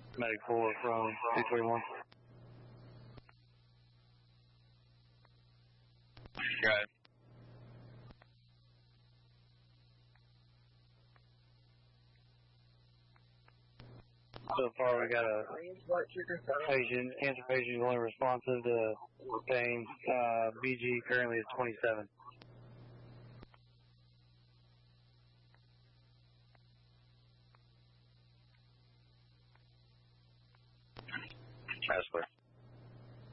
Medic 4 from 231. Got it. So far, we got a patient, cancer patient only responsive to pain. BG currently is 27. That's clear.